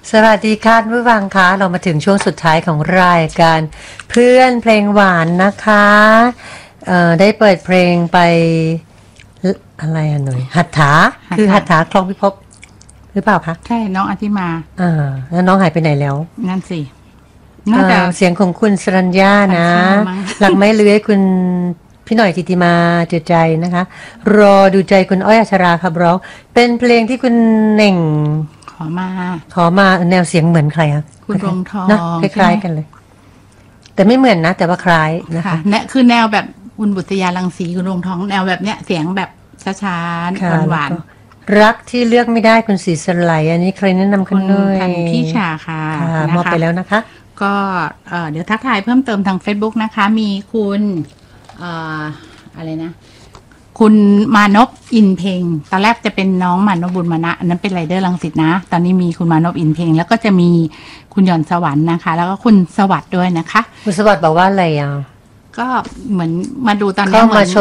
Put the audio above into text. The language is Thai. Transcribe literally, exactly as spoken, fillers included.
สวัสดีค่ะผู้ฟังคะเรามาถึงช่วงสุดท้ายของรายการเพื่อนเพลงหวานนะคะเอ่อได้เปิดเพลงไปอะไรอ่ะหน่อยหัตถาคือหัตถาคลองพิภพหรือเปล่าคะใช่น้องอธิมาอ่าแล้วน้องหายไปไหนแล้วนั่นสิน่าจะเสียงของคุณสรัญญานะหลังไม่เลื้อยคุณพี่หน่อยทิติมาจุดใจนะคะรอดูใจคุณอ้อยอัชราครับร้องเป็นเพลงที่คุณเน่งขอมาขอมาแนวเสียงเหมือนใครคะคุณรงทองนะคล้ายๆกันเลยแต่ไม่เหมือนนะแต่ว่าคล้ายนะคะเนี่ยคือแนวแบบคุณบุตรยารังสีคุณรงทองแนวแบบเนี้ยเสียงแบบช้าๆหวานๆรักที่เลือกไม่ได้คุณศรีสไลอันนี้ใครแนะนำคุณเนยทันพี่ชาค่ะมอบไปแล้วนะคะก็เดี๋ยวทักทายเพิ่มเติมทาง Facebook นะคะมีคุณอะไรนะคุณมานพอินเพลงตอนแรกจะเป็นน้องมานพบุญมานะอันนั้นเป็นไรเดอร์รังสิตนะตอนนี้มีคุณมานพอินเพลงแล้วก็จะมีคุณหย่อนสวรรค์นะคะแล้วก็คุณสวัสดิ์ด้วยนะคะคุณสวัสดิ์บอกว่าอะไรอ่ะก็เหมือนมาดูตอนนี้เหมือน